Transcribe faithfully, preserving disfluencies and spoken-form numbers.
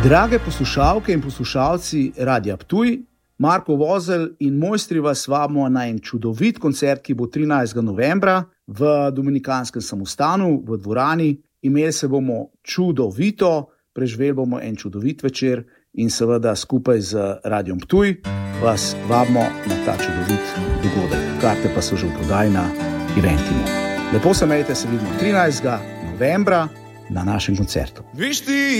Drage poslušalke in poslušalci Radia Ptuj, Marko Vozelj in mojstri vas vabimo na en čudovit koncert, ki bo trinajstega novembra v Dominikanskem samostanu v dvorani. Imeli se bomo čudovito, preživeli bomo en čudovit večer in seveda skupaj z Radiom Ptuj vas vabimo na ta čudovit dogodek. Karte pa so že v prodaji na Eventimu. Lepo se imejte, se vidimo trinajstega novembra na našem koncertu.